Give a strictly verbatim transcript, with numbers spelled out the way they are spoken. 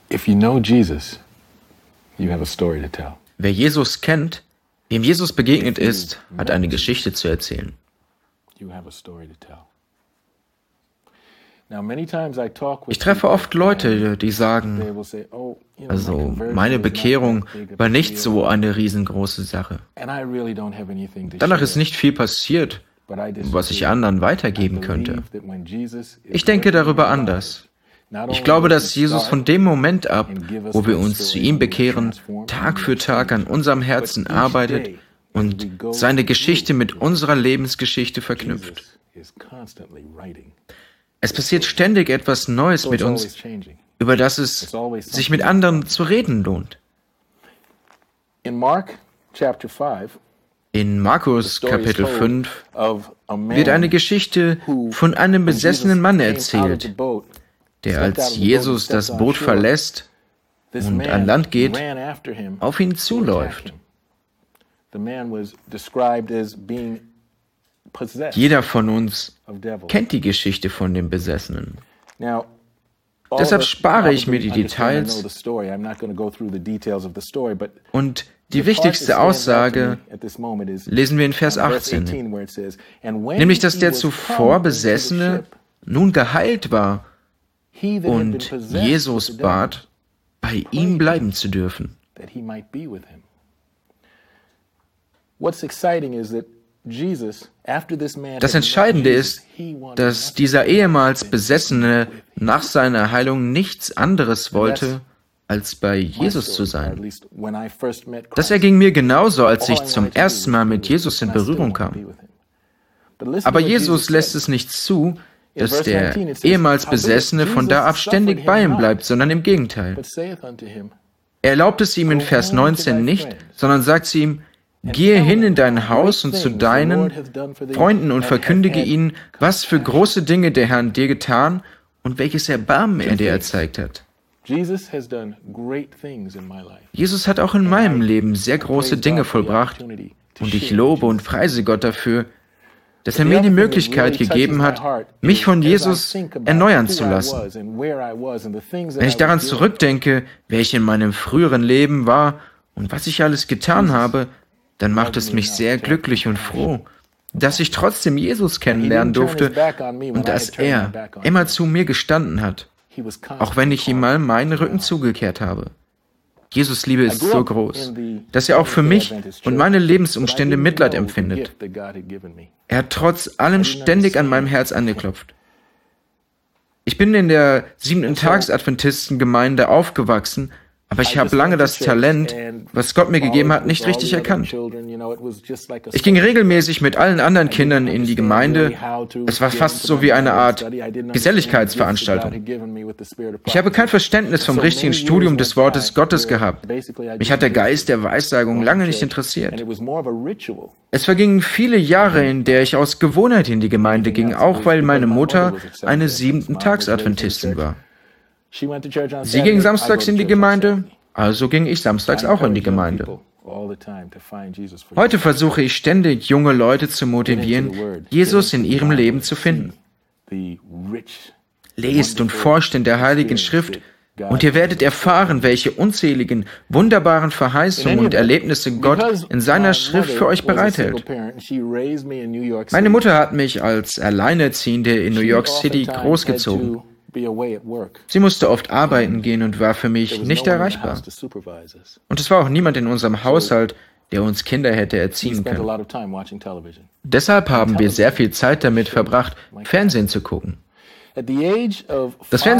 If you know Jesus, you have a story to tell. Wer Jesus kennt, wem Jesus begegnet ist, hat eine Geschichte zu erzählen. You have a story to tell. Now, many times I talk with Ich treffe oft Leute, die sagen, they will say, "Oh, you know, also my conversion meine is not Bekehrung that big of a war nicht deal, so eine riesengroße Sache. and I really don't have anything to Danach ist share, nicht viel passiert, but I disagree. was ich anderen I weitergeben believe könnte. that when Jesus is Ich denke working in darüber our anders. lives, not Ich only glaube, will dass he Jesus start von dem Moment ab, and give us wo wir that uns zu story ihm and we're bekehren, transformed Tag and für we're Tag an changed. unserem Herzen But each arbeitet day, as und we go seine through Geschichte mit it, unserer Lebensgeschichte verknüpft. Jesus is constantly writing. Es passiert ständig etwas Neues So mit it's always uns, changing. über das es sich mit anderen zu reden lohnt. In Mark chapter five, In the Markus story is Kapitel told fünf of a man wird eine Geschichte who, von einem when Jesus besessenen Mann came out of the erzählt, boat, der stepped out als of the boat Jesus and das stepped on Boot shore. verlässt This und man an Land geht, ran after him auf ihn to zuläuft. attack him. The man was described as being possessed Jeder von uns of devils. kennt die Geschichte von dem Besessenen. Now, all Deshalb of us spare ich mir die probably understand and Details. know the story. I'm not going to go through the details of the story, but Und die the part that wichtigste stands out to Aussage me at this moment is lesen wir in Vers uh, verse achtzehn, eighteen, where it says, "And when nämlich, dass he der was zuvor come into the Besessene ship, nun geheilt war he that had been und possessed with Jesus the devil, bat, bei ihm bleiben zu dürfen. that he might be with him." What's exciting is that Jesus, after this man Das had met Entscheidende Jesus, ist, he wanted dass nothing dieser ehemals than Besessene to be with nach seiner Heilung nichts anderes wollte, als bei my Jesus zu story, or at sein. least when I first met Das Christ. erging mir genauso, als All ich I zum wanted to do ersten was Mal be mit with Jesus him, in and I still Berührung want to be kam. with him. But listen Aber to what Jesus lässt said. es nicht zu, In dass verse der nineteen it says, ehemals "Howbeit Besessene von da ab Jesus ständig suffered bei him ihm bleibt, not, sondern im Gegenteil. but saith unto him, Er erlaubt es ihm in Go Vers home to neunzehn thy nicht, friends, sondern sagt zu ihm, and gehe tell hin them in dein how Haus great und zu things the Lord deinen hath done for thee, Freunden und and hath verkündige had ihnen, was für compassion." große Dinge der Herr dir getan und welches Erbarmen er dir erzeigt hat. Jesus has done great things in my life. Jesus hat auch in meinem Leben sehr große Dinge vollbracht und ich lobe und preise Gott dafür, dass er mir die Möglichkeit gegeben hat, mich von Jesus erneuern zu lassen. Wenn ich daran zurückdenke, wer ich in meinem früheren Leben war und was ich alles getan habe, dann macht es mich sehr glücklich und froh, dass ich trotzdem Jesus kennenlernen durfte und dass er immer zu mir gestanden hat, auch wenn ich ihm mal meinen Rücken zugekehrt habe. Jesus' Liebe ist so groß, dass er auch für mich und meine Lebensumstände Mitleid empfindet. Er hat trotz allem ständig an meinem Herz angeklopft. Ich bin in der siebenten Tages-Adventisten-Gemeinde aufgewachsen, aber ich habe lange das Talent, was Gott mir gegeben hat, nicht richtig erkannt. Ich ging regelmäßig mit allen anderen Kindern in die Gemeinde. Es war fast so wie eine Art Geselligkeitsveranstaltung. Ich habe kein Verständnis vom richtigen Studium des Wortes Gottes gehabt. Mich hat der Geist der Weissagung lange nicht interessiert. Es vergingen viele Jahre, in der ich aus Gewohnheit in die Gemeinde ging, auch weil meine Mutter eine siebenten Tags-Adventistin war. Sie ging samstags in die Gemeinde, also ging ich samstags auch in die Gemeinde. Heute versuche ich ständig, junge Leute zu motivieren, Jesus in ihrem Leben zu finden. Lest und forscht in der Heiligen Schrift, und ihr werdet erfahren, welche unzähligen, wunderbaren Verheißungen und Erlebnisse Gott in seiner Schrift für euch bereithält. Meine Mutter hat mich als Alleinerziehende in New York City großgezogen. Sie musste oft arbeiten gehen und war für mich nicht erreichbar. Und es war auch niemand in unserem Haushalt, der uns Kinder hätte erziehen können. Deshalb haben wir sehr viel Zeit damit verbracht, Fernsehen zu gucken. Das Fernsehen